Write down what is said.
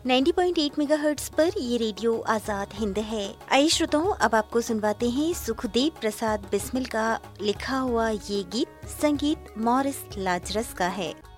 90.8 megahertz पर ये radio Azad Hind है। आइए श्रोताओं, अब आपको सुनवाते हैं सुखदेव प्रसाद बिस्मिल का लिखा हुआ ये गीत। संगीत मॉरिस लाजरस का है।